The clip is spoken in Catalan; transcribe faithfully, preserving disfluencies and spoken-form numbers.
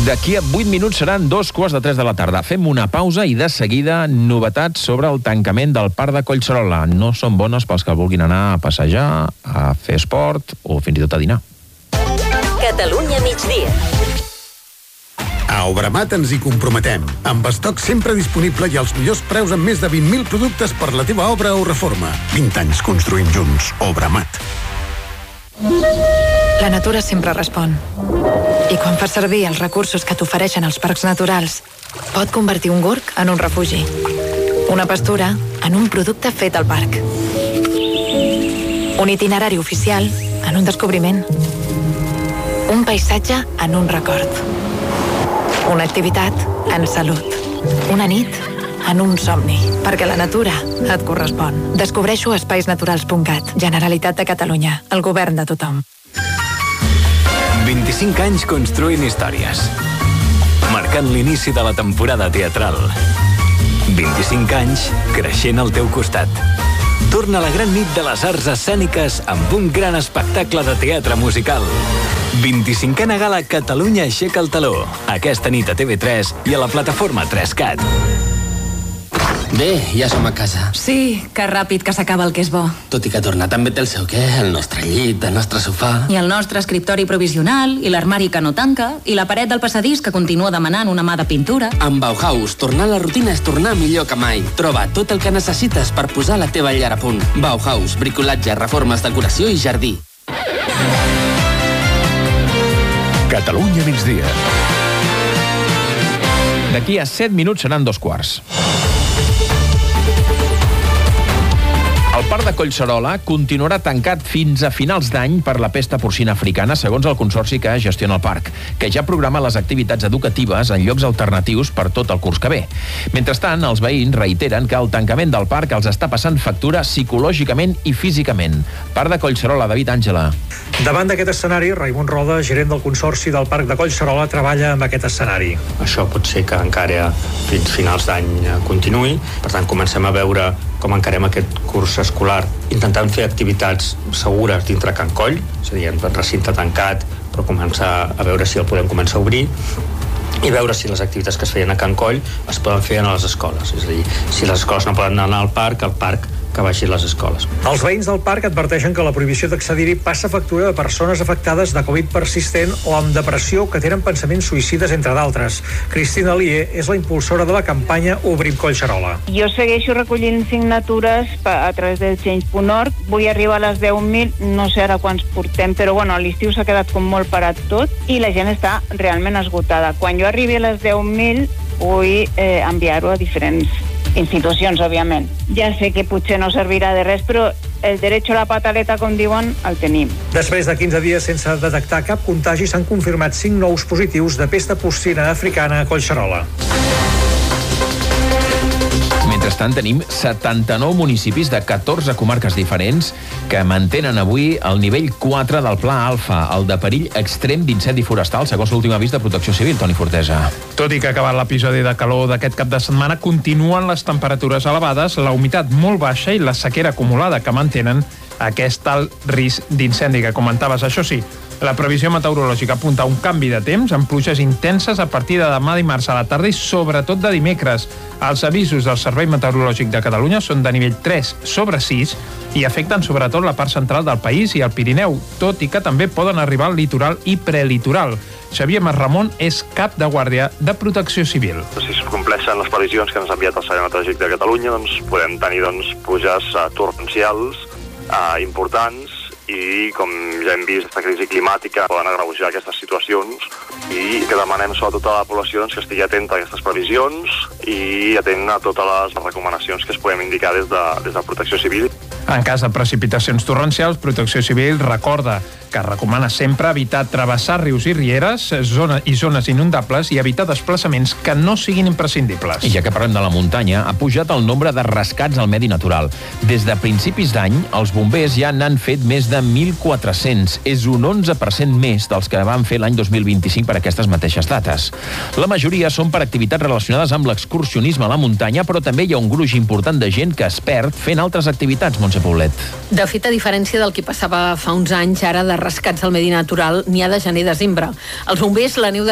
D'aquí a vuit minuts seran dos quarts de tres de la tarda. Fem una pausa i de seguida novetats sobre el tancament del parc de Collserola. No són bones pels que vulguin anar a passejar, a fer esport o fins i tot a dinar. Catalunya migdia. A Obramat ens hi comprometem. Amb estoc sempre disponible i els millors preus amb més de vint mil productes per la teva obra o reforma. vint anys construint junts. Obramat. La natura sempre respon. I quan fas servir els recursos que t'ofereixen els parcs naturals, pot convertir un gorg en un refugi. Una pastura en un producte fet al parc. Un itinerari oficial en un descobriment. Un paisatge en un record. Una activitat en salut. Una nit en un somni. Perquè la natura et correspon. Descobreixo a espais naturals punt cat. Generalitat de Catalunya. El govern de tothom. vint-i-cinc anys construint històries. Marcant l'inici de la temporada teatral. vint-i-cinc anys creixent al teu costat. Torna la gran nit de les arts escèniques amb un gran espectacle de teatre musical. vint-i-cinquena gala Catalunya aixeca el taló. Aquesta nit a T V tres i a la plataforma tres cat. Bé, ja som a casa. Sí, que ràpid que s'acaba el que és bo. Tot i que tornar també té el seu què, el nostre llit, el nostre sofà... I el nostre escriptori provisional, i l'armari que no tanca, i la paret del passadís que continua demanant una mà de pintura. Amb Bauhaus, tornar a la rutina és tornar millor que mai. Troba tot el que necessites per posar la teva llar a punt. Bauhaus, bricolatge, reformes, decoració i jardí. Catalunya migdia. D'aquí a set minuts seran dos quarts. El parc de Collserola continuarà tancat fins a finals d'any per la pesta porcina africana, segons el consorci que gestiona el parc, que ja programa les activitats educatives en llocs alternatius per tot el curs que ve. Mentrestant, els veïns reiteren que el tancament del parc els està passant factura psicològicament i físicament. Parc de Collserola, David Àngela. Davant d'aquest escenari, Raimon Roda, gerent del Consorci del Parc de Collserola, treballa amb aquest escenari. Això pot ser que encara fins finals d'any continuï. Per tant, comencem a veure com encarem aquest curs escolar, intentant fer activitats segures dintre Can Coll, és a dir, en recinte tancat, però començar a veure si el podem començar a obrir i veure si les activitats que es feien a Can Coll es poden fer a les escoles. És a dir, si les escoles no poden anar al parc, al parc que vagi a les escoles. Els veïns del parc adverteixen que la prohibició d'accedir-hi passa factura de persones afectades de Covid persistent o amb depressió que tenen pensaments suïcides, entre d'altres. Cristina Lier és la impulsora de la campanya Obrim Collserola. Jo segueixo recollint signatures a través del change punt org. Vull arribar a les deu mil, no sé ara quants portem, però bueno, a l'estiu s'ha quedat com molt parat tot i la gent està realment esgotada. Quan jo arribi a les deu mil vull eh, enviar-ho a diferents institucions, òbviament. Ja sé que potser no servirà de res, però el derecho a la pataleta, com diuen, el tenim. Després de quinze dies sense detectar cap contagi, s'han confirmat cinc nous positius de pesta porcina africana a Collserola. Mentrestant, tenim setanta-nou municipis de catorze comarques diferents que mantenen avui el nivell quatre del Pla Alfa, el de perill extrem d'incendi forestal, segons l'últim avís de Protecció Civil. Toni Fortesa. Tot i que ha acabat l'episodi de calor d'aquest cap de setmana, continuen les temperatures elevades, la humitat molt baixa i la sequera acumulada que mantenen aquest alt risc d'incendi que comentaves. Això sí, la previsió meteorològica apunta a un canvi de temps amb pluges intenses a partir de demà dimarts a la tarda i sobretot de dimecres. Els avisos del Servei Meteorològic de Catalunya són de nivell tres sobre sis i afecten sobretot la part central del país i el Pirineu, tot i que també poden arribar al litoral i prelitoral. Xavier Masramon és cap de guàrdia de Protecció Civil. Si es compleixen les previsions que ens ha enviat el Servei Meteorològic de Catalunya, doncs podem tenir doncs, pluges uh, torrencials uh, importants i, com ja hem vist, aquesta crisi climàtica poden agreujar aquestes situacions i que demanem sobretot a la població doncs, que estigui atenta a aquestes previsions i atent a totes les recomanacions que es podem indicar des de, des de Protecció Civil. En cas de precipitacions torrencials, Protecció Civil recorda que recomana sempre evitar travessar rius i rieres zona, i zones inundables i evitar desplaçaments que no siguin imprescindibles. I ja que parlem de la muntanya, ha pujat el nombre de rescats al medi natural. Des de principis d'any, els bombers ja n'han fet més de mil quatre-cents. És un onze per cent més dels que van fer l'any dos mil vint-i-cinc per aquestes mateixes dates. La majoria són per activitats relacionades amb l'excursionisme a la muntanya, però també hi ha un gruix important de gent que es perd fent altres activitats, Montse Poblet. De fet, a diferència del que passava fa uns anys, ara de rescats al medi natural n'hi ha de gener a desembre. Els bombers, la neu de